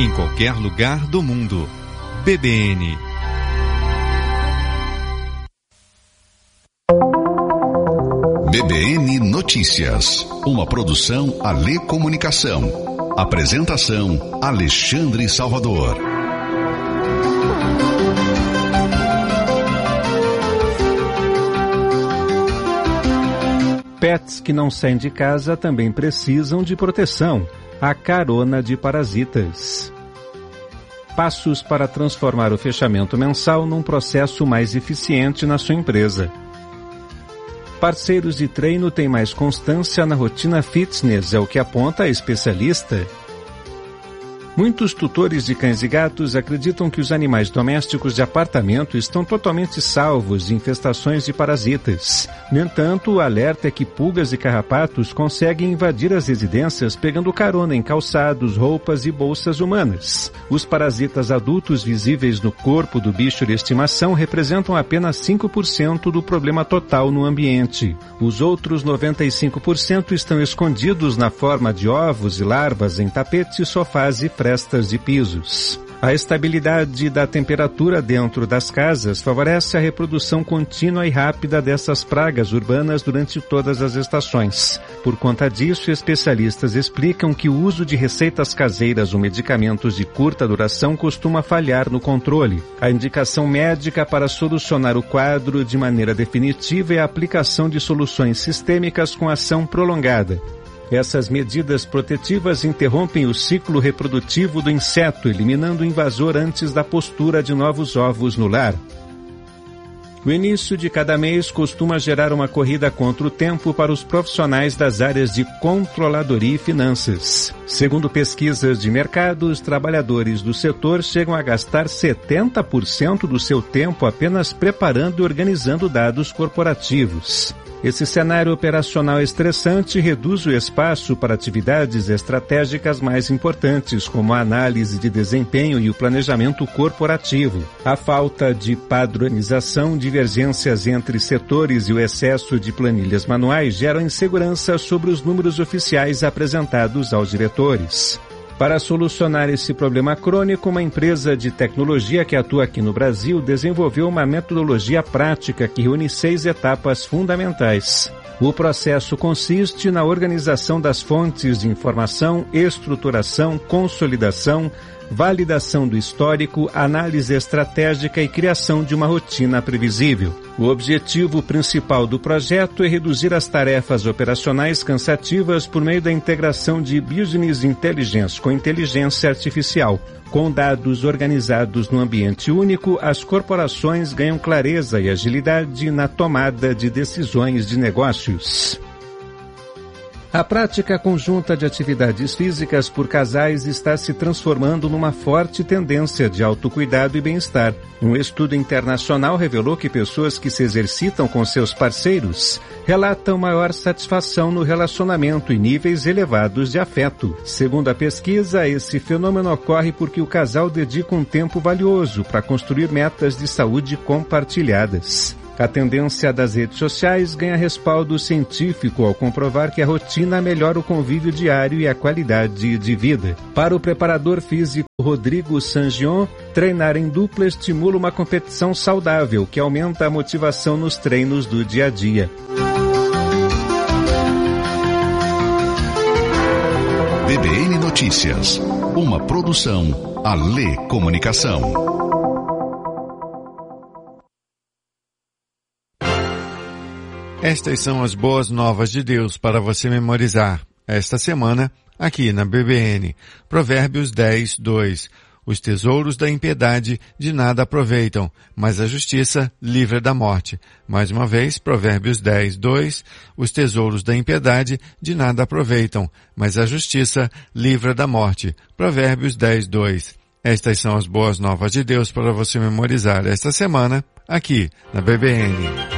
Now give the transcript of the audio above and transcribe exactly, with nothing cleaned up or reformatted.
em qualquer lugar do mundo. B B N. B B N Notícias, uma produção Alê Comunicação. Apresentação Alexandre Salvador. Pets que não saem de casa também precisam de proteção. A carona de parasitas. Passos para transformar o fechamento mensal num processo mais eficiente na sua empresa. Parceiros de treino têm mais constância na rotina fitness, é o que aponta a especialista. Muitos tutores de cães e gatos acreditam que os animais domésticos de apartamento estão totalmente salvos de infestações de parasitas. No entanto, o alerta é que pulgas e carrapatos conseguem invadir as residências pegando carona em calçados, roupas e bolsas humanas. Os parasitas adultos visíveis no corpo do bicho de estimação representam apenas cinco por cento do problema total no ambiente. Os outros noventa e cinco por cento estão escondidos na forma de ovos e larvas em tapetes, sofás e frestas de pisos. A estabilidade da temperatura dentro das casas favorece a reprodução contínua e rápida dessas pragas urbanas durante todas as estações. Por conta disso, especialistas explicam que o uso de receitas caseiras ou medicamentos de curta duração costuma falhar no controle. A indicação médica para solucionar o quadro de maneira definitiva é a aplicação de soluções sistêmicas com ação prolongada. Essas medidas protetivas interrompem o ciclo reprodutivo do inseto, eliminando o invasor antes da postura de novos ovos no lar. O início de cada mês costuma gerar uma corrida contra o tempo para os profissionais das áreas de controladoria e finanças. Segundo pesquisas de mercado, os trabalhadores do setor chegam a gastar setenta por cento do seu tempo apenas preparando e organizando dados corporativos. Esse cenário operacional estressante reduz o espaço para atividades estratégicas mais importantes, como a análise de desempenho e o planejamento corporativo. A falta de padronização, divergências entre setores e o excesso de planilhas manuais geram insegurança sobre os números oficiais apresentados aos diretores. Para solucionar esse problema crônico, uma empresa de tecnologia que atua aqui no Brasil desenvolveu uma metodologia prática que reúne seis etapas fundamentais. O processo consiste na organização das fontes de informação, estruturação, consolidação, validação do histórico, análise estratégica e criação de uma rotina previsível. O objetivo principal do projeto é reduzir as tarefas operacionais cansativas por meio da integração de Business Intelligence com inteligência artificial. Com dados organizados no ambiente único, as corporações ganham clareza e agilidade na tomada de decisões de negócios. A prática conjunta de atividades físicas por casais está se transformando numa forte tendência de autocuidado e bem-estar. Um estudo internacional revelou que pessoas que se exercitam com seus parceiros relatam maior satisfação no relacionamento e níveis elevados de afeto. Segundo a pesquisa, esse fenômeno ocorre porque o casal dedica um tempo valioso para construir metas de saúde compartilhadas. A tendência das redes sociais ganha respaldo científico ao comprovar que a rotina melhora o convívio diário e a qualidade de vida. Para o preparador físico Rodrigo Sangion, treinar em dupla estimula uma competição saudável que aumenta a motivação nos treinos do dia a dia. B B N Notícias, uma produção Alê Comunicação. Estas são as boas novas de Deus para você memorizar esta semana aqui na B B N. Provérbios dez, dois. Os tesouros da impiedade de nada aproveitam, mas a justiça livra da morte. Mais uma vez, Provérbios dez, dois. Os tesouros da impiedade de nada aproveitam, mas a justiça livra da morte. Provérbios dez, dois. Estas são as boas novas de Deus para você memorizar esta semana aqui na B B N.